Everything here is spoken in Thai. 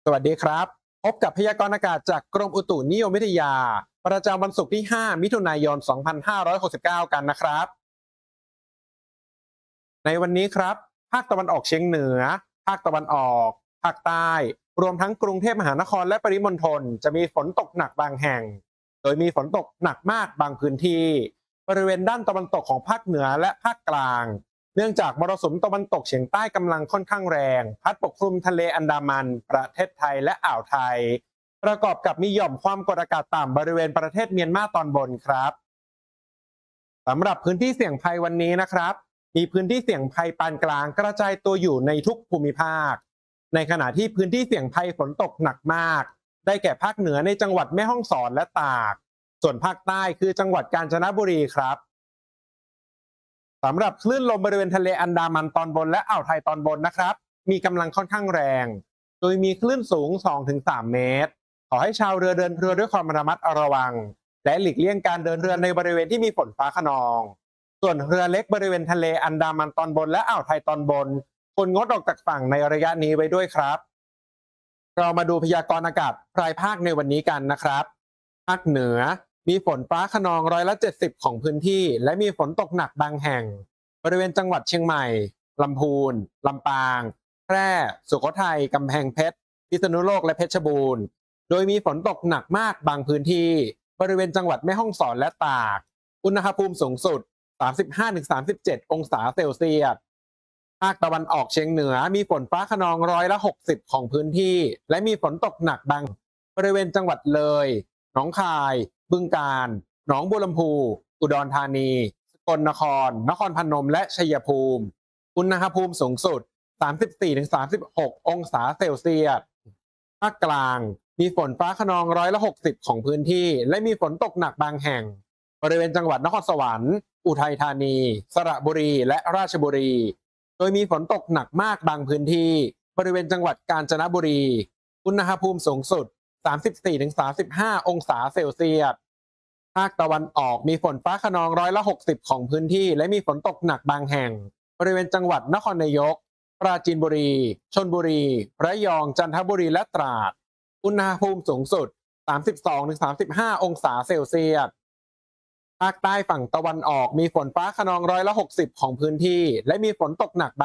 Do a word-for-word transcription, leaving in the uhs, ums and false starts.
สวัสดีครับพบกับพยากรณ์อากาศจากกรมอุตุนิยมวิทยาประจำวันศุกร์ที่ ห้า มิถุนายน สองพันห้าร้อยหกสิบเก้า กันนะครับในวันนี้ครับภาคตะวันออกเฉียงเหนือภาคตะวันออกภาคใต้รวมทั้งกรุงเทพมหานครและปริมณฑลจะมีฝนตกหนักบางแห่งโดยมีฝนตกหนักมากบางพื้นที่บริเวณด้านตะวันตกของภาคเหนือและภาคกลางเนื่องจากมรสุมตะวันตกเฉียงใต้กำลังค่อนข้างแรงพัดปกคลุมทะเลอันดามันประเทศไทยและอ่าวไทยประกอบกับมีหย่อมความกดอากาศต่ำบริเวณประเทศเมียนมาตอนบนครับสำหรับพื้นที่เสี่ยงภัยวันนี้นะครับมีพื้นที่เสี่ยงภัยปานกลางกระจายตัวอยู่ในทุกภูมิภาคในขณะที่พื้นที่เสี่ยงภัยฝนตกหนักมากได้แก่ภาคเหนือในจังหวัดแม่ฮ่องสอนและตากส่วนภาคใต้คือจังหวัดกาญจนบุรีครับสำหรับคลื่นลมบริเวณทะเลอันดามันตอนบนและอ่าวไทยตอนบนนะครับมีกำลังค่อนข้างแรงโดยมีคลื่นสูง สองถึงสาม เมตรขอให้ชาวเรือเดินเรือด้วยความระมัดระวังและหลีกเลี่ยงการเดินเรือในบริเวณที่มีฝนฟ้าคะนองส่วนเรือเล็กบริเวณทะเลอันดามันตอนบนและอ่าวไทยตอนบนควรงดออกจากฝั่งในระยะนี้ไว้ด้วยครับเรามาดูพยากรณ์อากาศรายภาคในวันนี้กันนะครับภาคเหนือมีฝนฟ้าคะนองร้อยละเจ็ดสิบของพื้นที่และมีฝนตกหนักบางแห่งบริเวณจังหวัดเชียงใหม่ลำพูนลำปางแพร่สุโขทัยกำแพงเพชรพิษณุโลกและเพชรบูรณ์โดยมีฝนตกหนักมากบางพื้นที่บริเวณจังหวัดแม่ฮ่องสอนและตากอุณหภูมิสูงสุด สามสิบห้าถึงสามสิบเจ็ด องศาเซลเซียสภาคตะวันออกเฉียงเหนือมีฝนฟ้าคะนองร้อยละหกสิบของพื้นที่และมีฝนตกหนักบางบริเวณจังหวัดเลยหนองคายบึงกาฬหนองบัวลำพูอุดรธานีสกลนครนครพนมและชัยภูมิอุณหภูมิสูงสุด สามสิบสี่ถึงสามสิบหก องศาเซลเซียสภาคกลางมีฝนฟ้าคะนองร้อยละหกสิบของพื้นที่และมีฝนตกหนักบางแห่งบริเวณจังหวัดนครสวรรค์อุทัยธานีสระบุรีและราชบุรีโดยมีฝนตกหนักมากบางพื้นที่บริเวณจังหวัดกาญจนบุรีอุณหภูมิสูงสุด สามสิบสี่ถึงสามสิบห้า องศาเซลเซียสภาคตะวันออกมีฝนฟ้าคะนองร้อยละหกสิบของพื้นที่และมีฝนตกหนักบางแห่งบริเวณจังหวัดนครนายกปราจีนบุรีชลบุรีระยองจันทบุรีและตราดอุณหภูมิสูงสุด สามสิบสองถึงสามสิบห้า องศาเซลเซียสภาคใต้ฝั่งตะวันออกมีฝนฟ้าคะนองร้อยละหกสิบของพื้นที่และมีฝนตกหนักบาง